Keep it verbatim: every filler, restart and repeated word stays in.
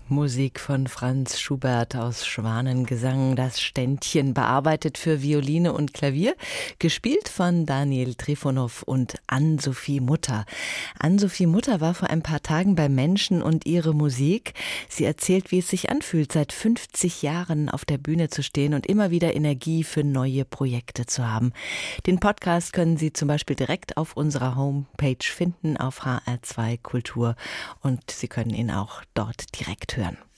Musik von Franz Schubert aus Schwanengesang, das Ständchen, bearbeitet für Violine und Klavier, gespielt von Daniel Trifonow und Ann-Sophie Mutter. Ann-Sophie Mutter war vor ein paar Tagen bei Menschen und ihre Musik. Sie erzählt, wie es sich anfühlt, seit fünfzig Jahren auf der Bühne zu stehen und immer wieder Energie für neue Projekte zu haben. Den Podcast können Sie zum Beispiel direkt auf unserer Homepage finden, auf H R zwei Kultur, und Sie können ihn auch dort direkt hören.